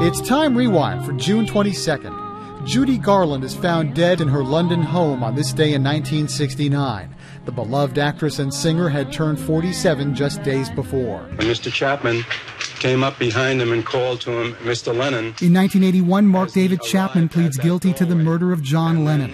It's Time Rewind for June 22nd. Judy Garland is found dead in her London home on this day in 1969. The beloved actress and singer had turned 47 just days before. When Mr. Chapman came up behind him and called to him, Mr. Lennon. In 1981, Mark David Chapman pleads guilty to the murder of John Lennon.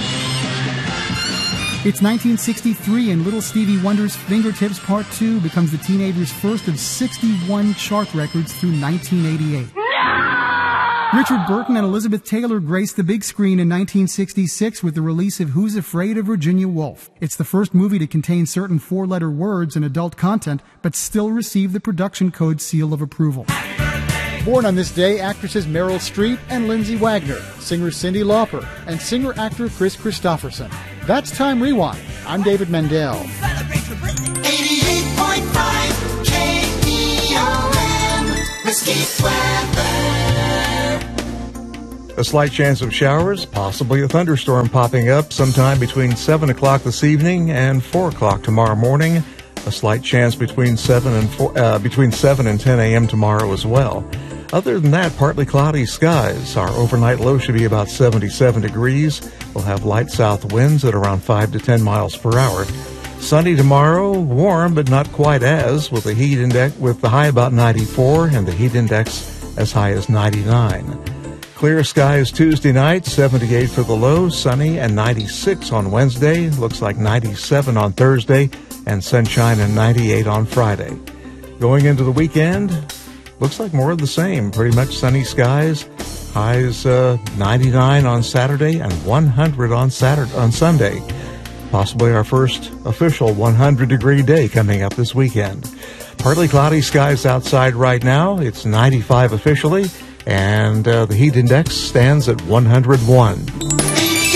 It's 1963, and Little Stevie Wonder's Fingertips Part 2 becomes the teenager's first of 61 chart records through 1988. Richard Burton and Elizabeth Taylor graced the big screen in 1966 with the release of Who's Afraid of Virginia Woolf. It's the first movie to contain certain four-letter words and adult content, but still receive the production code seal of approval. Born on this day, actresses Meryl Streep and Lindsay Wagner, singer Cyndi Lauper, and singer-actor Chris Christopherson. That's Time Rewind. I'm David Mendel. 88.5 KPOM, Mesquite weather. A slight chance of showers, possibly a thunderstorm popping up sometime between 7 o'clock this evening and 4 o'clock tomorrow morning. A slight chance between 7 and 10 a.m. tomorrow as well. Other than that, partly cloudy skies. Our overnight low should be about 77 degrees. We'll have light south winds at around 5 to 10 miles per hour. Sunny tomorrow, warm but not quite as, with the high about 94 and the heat index as high as 99. Clear skies Tuesday night, 78 for the low, sunny and 96 on Wednesday. Looks like 97 on Thursday and sunshine and 98 on Friday. Going into the weekend, looks like more of the same. Pretty much sunny skies. Highs 99 on Saturday and 100 on Sunday. Possibly our first official 100-degree day coming up this weekend. Partly cloudy skies outside right now. It's 95 officially, and the heat index stands at 101.